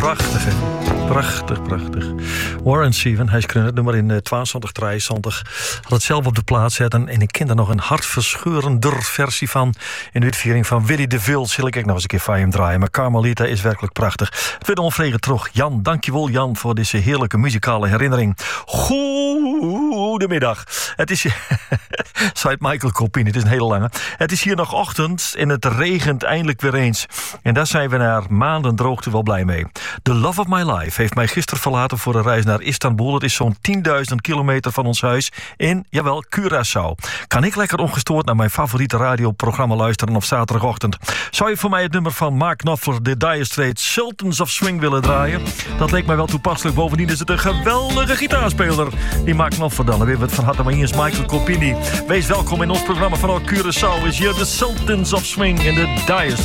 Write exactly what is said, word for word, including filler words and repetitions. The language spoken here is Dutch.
prachtig, hè? Prachtig, prachtig. Warren Zevon, hij schreef het nummer in uh, tweeëntwintig drieëntwintig. Had het zelf op de plaats zetten. En ik ken er nog een hartverscheurender versie van. In de uitvoering van Willy DeVille. Zal ik ook nog eens een keer van hem draaien. Maar Carmelita is werkelijk prachtig. Het werd onvregen terug. Jan, dankjewel Jan voor deze heerlijke muzikale herinnering. Goedemiddag. Het is... Zei Michael Copini, het is een hele lange. Het is hier nog ochtend en het regent eindelijk weer eens. En daar zijn we na maanden droogte wel blij mee. The love of my life heeft mij gisteren verlaten voor een reis naar Istanbul. Het is zo'n tienduizend kilometer van ons huis in, jawel, Curaçao. Kan ik lekker ongestoord naar mijn favoriete radioprogramma luisteren op zaterdagochtend? Zou je voor mij het nummer van Mark Knopfler, The Dire Straits, Sultans of Swing willen draaien? Dat leek mij wel toepasselijk. Bovendien is het een geweldige gitaarspeler. Die Mark Knopfler dan. Dan weer wat van harte, maar hier is Michael Copini. Wees welkom in ons programma vanuit Curaçao. Is hier de Sultans of Swing en de Dire Straits.